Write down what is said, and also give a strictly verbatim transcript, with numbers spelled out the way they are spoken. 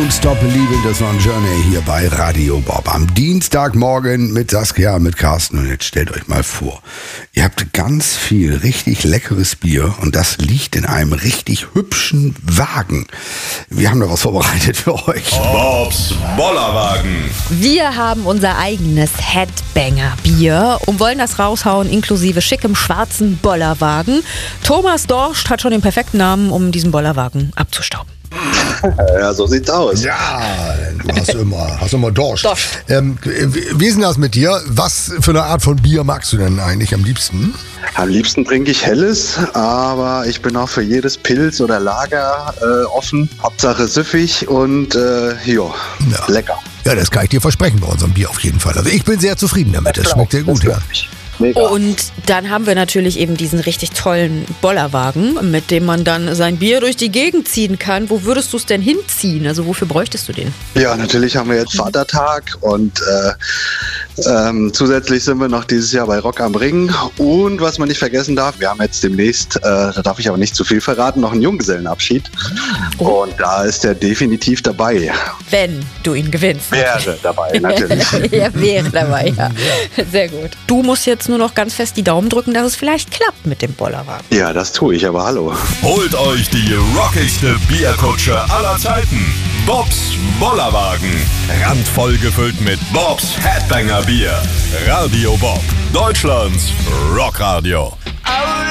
Don't Stop Believing, das war ein Journey hier bei Radio Bob. Am Dienstagmorgen mit Saskia, mit Carsten. Und jetzt stellt euch mal vor, ihr habt ganz viel richtig leckeres Bier und das liegt in einem richtig hübschen Wagen. Wir haben da was vorbereitet für euch. Bobs Bollerwagen. Wir haben unser eigenes Headbanger-Bier und wollen das raushauen, inklusive schickem schwarzen Bollerwagen. Thomas Dorscht hat schon den perfekten Namen, um diesen Bollerwagen abzustauben. Ja, so sieht's aus. Ja, du hast immer, hast immer Dorsch. Dorsch. Ähm, wie ist denn das mit dir? Was für eine Art von Bier magst du denn eigentlich am liebsten? Am liebsten trinke ich Helles, aber ich bin auch für jedes Pilz oder Lager äh, offen. Hauptsache süffig und äh, jo, Ja. lecker. Ja, das kann ich dir versprechen bei unserem Bier auf jeden Fall. Also ich bin sehr zufrieden damit. Das schmeckt sehr gut, ja. Mega. Und dann haben wir natürlich eben diesen richtig tollen Bollerwagen, mit dem man dann sein Bier durch die Gegend ziehen kann. Wo würdest du es denn hinziehen? Also wofür bräuchtest du den? Ja, natürlich haben wir jetzt Vatertag und äh, ähm, zusätzlich sind wir noch dieses Jahr bei Rock am Ring. Und was man nicht vergessen darf, wir haben jetzt demnächst, äh, da darf ich aber nicht zu viel verraten, noch einen Junggesellenabschied. Oh. Und da ist der definitiv dabei. Wenn du ihn gewinnst. Wäre dabei, natürlich. Ja, wäre dabei, ja. Sehr gut. Du musst jetzt nur noch ganz fest die Daumen drücken, dass es vielleicht klappt mit dem Bollerwagen. Ja, das tue ich, aber hallo. Holt euch die rockigste Bierkutsche aller Zeiten. Bobs Bollerwagen. Randvoll gefüllt mit Bobs Headbanger Bier. Radio Bob. Deutschlands Rockradio.